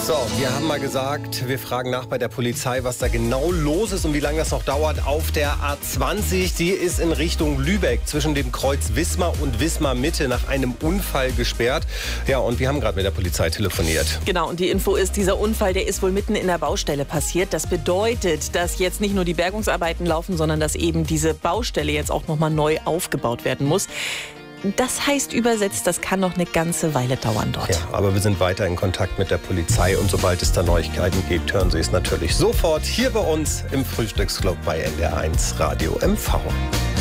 So, wir haben mal gesagt, wir fragen nach bei der Polizei, was da genau los ist und wie lange das noch dauert. Auf der A20, die ist in Richtung Lübeck zwischen dem Kreuz Wismar und Wismar Mitte nach einem Unfall gesperrt. Ja, und wir haben gerade mit der Polizei telefoniert. Genau, und die Info ist, dieser Unfall, der ist wohl mitten in der Baustelle passiert. Das bedeutet, dass jetzt nicht nur die Bergungsarbeiten laufen, sondern dass eben diese Baustelle jetzt auch nochmal neu aufgebaut werden muss. Das heißt übersetzt, das kann noch eine ganze Weile dauern dort. Ja, aber wir sind weiter in Kontakt mit der Polizei und sobald es da Neuigkeiten gibt, hören Sie es natürlich sofort hier bei uns im Frühstücksclub bei NDR1 Radio MV.